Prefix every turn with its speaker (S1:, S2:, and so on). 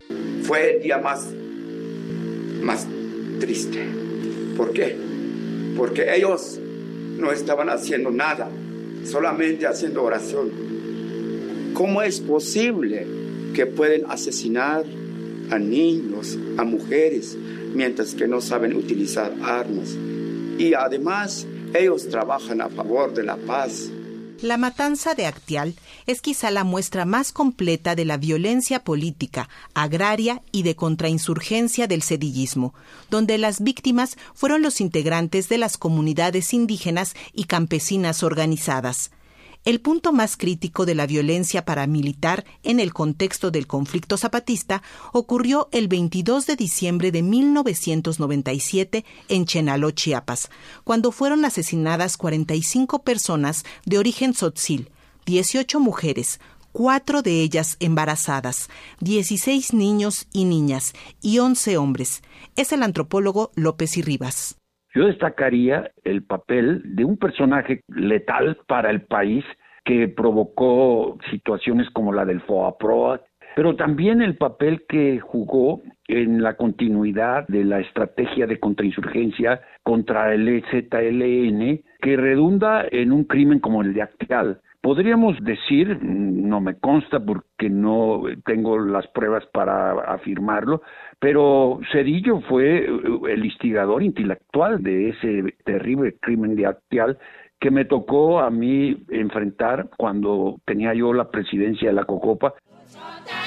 S1: Fue el día más triste. ¿Por qué? Porque ellos no estaban haciendo nada, solamente haciendo oración. ¿Cómo es posible que pueden asesinar a niños, a mujeres, mientras que no saben utilizar armas? Y además, ellos trabajan a favor de la paz.
S2: La matanza de Actial es quizá la muestra más completa de la violencia política, agraria y de contrainsurgencia del sedillismo, donde las víctimas fueron los integrantes de las comunidades indígenas y campesinas organizadas. El punto más crítico de la violencia paramilitar en el contexto del conflicto zapatista ocurrió el 22 de diciembre de 1997 en Chenaló, Chiapas, cuando fueron asesinadas 45 personas de origen tzotzil, 18 mujeres, 4 de ellas embarazadas, 16 niños y niñas y 11 hombres. Es el antropólogo López y Rivas.
S3: Yo destacaría el papel de un personaje letal para el país que provocó situaciones como la del FOAPROA, pero también el papel que jugó en la continuidad de la estrategia de contrainsurgencia contra el EZLN, que redunda en un crimen como el de Actial. Podríamos decir, no me consta porque no tengo las pruebas para afirmarlo, pero Zedillo fue el instigador intelectual de ese terrible crimen de Actial que me tocó a mí enfrentar cuando tenía yo la presidencia de la COCOPA.